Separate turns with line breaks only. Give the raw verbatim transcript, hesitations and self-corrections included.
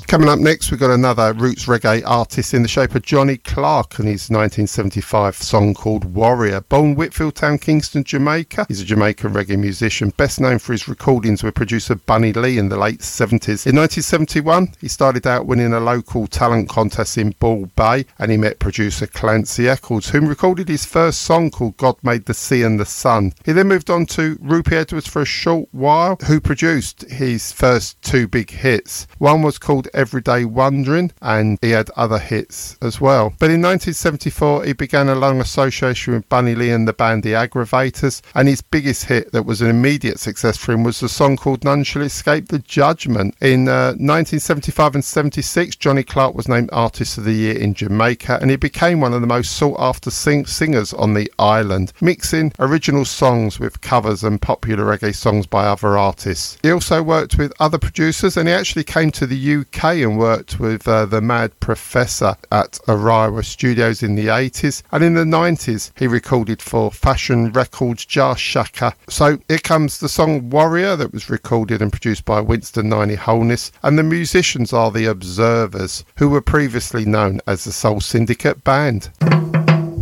Coming up next, we've got another roots reggae artist in the shape of Johnny Clark and his nineteen seventy-five song called Warrior. Born Whitfield Town, Kingston, Jamaica, he's a Jamaican reggae musician, best known for his recordings with producer Bunny Lee in the late seventies. In nineteen seventy-one, he started out winning a local talent contest in Ball Bay, and he met producer Clancy Eccles, whom recorded his first song called God Made the Sea and the Sun. He then moved on to Rupie Edwards for a short while, who produced his first two big hits. One was called Everyday Wondering, and he had other hits as well. But in nineteen seventy-four, he began a long association with Bunny Lee and the band The Aggravators, and his biggest hit that was an immediate success for him was the song called None Shall Escape the Judgment. In uh, nineteen seventy-five and seventy-six, Johnny Clark was named Artist of the Year in Jamaica, and he became one of the most sought-after sing- singers on the island, mixing original songs with covers and popular reggae songs by other artists. He also worked with other producers, and he actually came to the U K and worked with uh, the Mad Professor at Arawa Studios in the eighties, and in the nineties he recorded for Fashion Records Jar Shaka. So here comes the song Warrior, that was recorded and produced by Winston Niney Holness, and the musicians are the Observers, who were previously known as the Soul Syndicate Band.